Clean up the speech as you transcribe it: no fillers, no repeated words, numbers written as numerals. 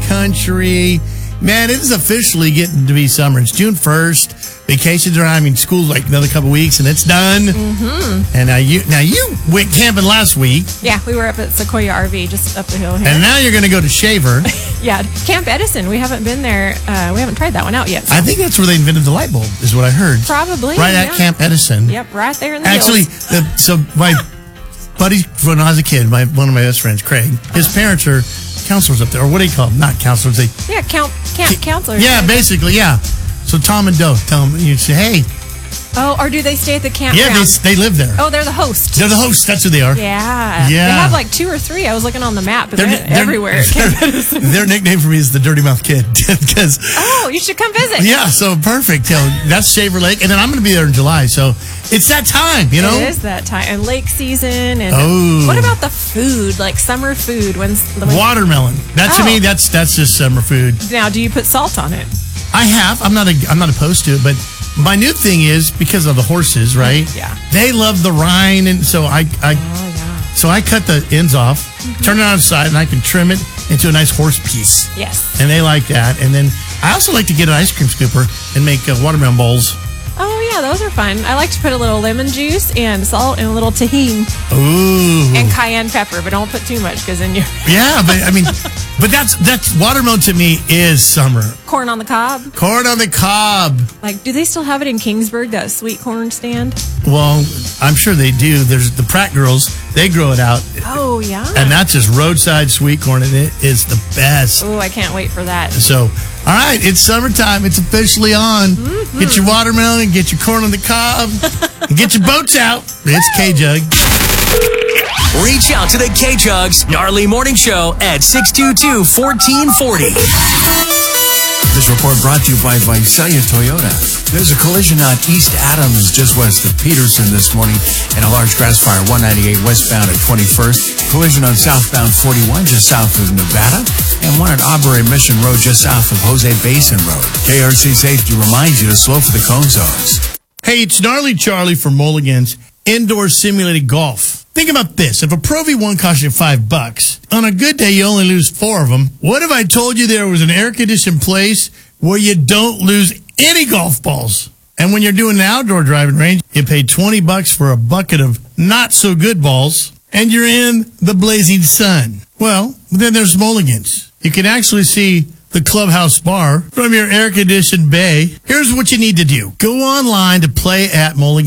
country. Man, it is officially getting to be summer. It's June 1st. Vacations are on. I mean, school's like another couple weeks, and it's done. Mm-hmm. And now you went camping last week. Yeah, we were up at Sequoia RV just up the hill here. And now you're going to go to Shaver. Yeah, Camp Edison. We haven't been there. We haven't tried that one out yet. So. I think that's where they invented the light bulb, is what I heard. Probably. Right at Camp Edison. Yep, right there in the Actually, hills. so my buddy, when I was a kid, one of my best friends, Craig, his parents are counselors up there. Or what do you call them? Not counselors. Camp counselors. Yeah, basically, yeah. So Tom and Doe tell them, you say, hey. Oh, or do they stay at the campground? Yeah, they live there. Oh, they're the hosts. They're the hosts. That's who they are. Yeah. Yeah. They have like 2 or 3. I was looking on the map, but they're everywhere. Their nickname for me is the Dirty Mouth Kid. Because you should come visit. Yeah, so perfect. That's Shaver Lake. And then I'm going to be there in July. So it's that time, you know? It is that time. And lake season. And what about the food? Like summer food? Watermelon. To me, that's just summer food. Now, do you put salt on it? I have. I'm not opposed to it, but my new thing is because of the horses, right? Yeah. They love the rind, and so I cut the ends off, turn it on its side, and I can trim it into a nice horse piece. Yes. And they like that. And then I also like to get an ice cream scooper and make watermelon bowls. Oh, yeah, those are fun. I like to put a little lemon juice and salt and a little tahini. Ooh. And cayenne pepper, but don't put too much because then you're... Yeah, but I mean, but that's watermelon to me is summer. Corn on the cob. Corn on the cob. Like, do they still have it in Kingsburg, that sweet corn stand? Well, I'm sure they do. There's the Pratt girls. They grow it out. Oh, yeah. And that's just roadside sweet corn, and it is the best. Oh, I can't wait for that. So, all right, it's summertime. It's officially on. Mm-hmm. Get your watermelon, get your corn on the cob, and get your boats out. It's K-Jug. Reach out to the K-Jug's Gnarly Morning Show at 622-1440. This report brought to you by Visalia Toyota. There's a collision on East Adams, just west of Peterson this morning, and a large grass fire 198 westbound at 21st. Collision on southbound 41 just south of Nevada, and one at Aubrey Mission Road just south of Jose Basin Road. KRC Safety reminds you to slow for the cone zones. Hey, it's Gnarly Charlie from Mulligan's Indoor Simulated Golf. Think about this. If a Pro V1 costs you $5, on a good day you only lose 4 of them. What if I told you there was an air-conditioned place where you don't lose any golf balls? And when you're doing an outdoor driving range, you pay $20 for a bucket of not-so-good balls, and you're in the blazing sun. Well, then there's Mulligan's. You can actually see the clubhouse bar from your air-conditioned bay. Here's what you need to do. Go online to play at Mulligan's.